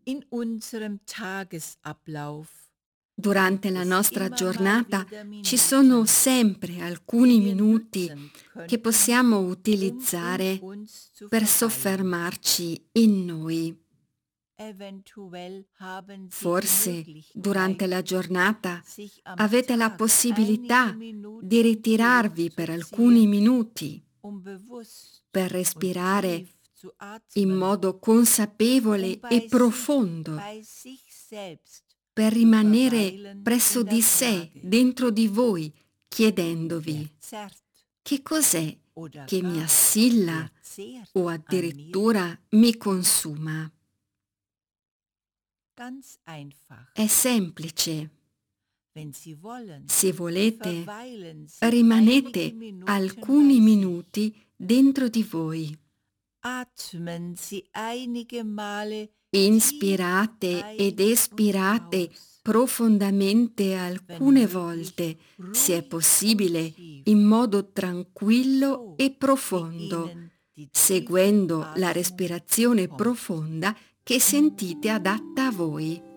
In unserem Tagesablauf Durante gibt la es nostra immer mal giornata wieder ci sono Minuten, sempre die alcuni wir minuti nutzen che könnten, possiamo um in utilizzare uns zu per verweilen. soffermarci in noi. Eventuell haben Sie die Forse durante Möglichkeit, la giornata sich am avete la Tag einige possibilità di Minuten ritirarvi per alcuni zurückzuziehen, minuti um bewusst per und respirare tief zu in atmen, modo um consapevole e profondo, bei sich selbst per zu rimanere verweilen presso in der di sé, Frage, dentro di voi, wer chiedendovi: zerrt che cos'è oder che mi gar wer assilla o zehrt an mir? addirittura mi consuma? Ganz einfach. È semplice. Wenn Sie wollen, Se volete, verweilen Sie einige rimanete Minuten alcuni bei sich. minuti dentro di voi. Atmen Sie einige Male tief Inspirate ed ein und espirate aus, profondamente wenn alcune möglich volte, se è ruhig und possibile, tief, in modo tranquillo so e wie profondo, Ihnen die tiefe seguendo la Atmung respirazione kommt. profonda che sentite adatta a voi.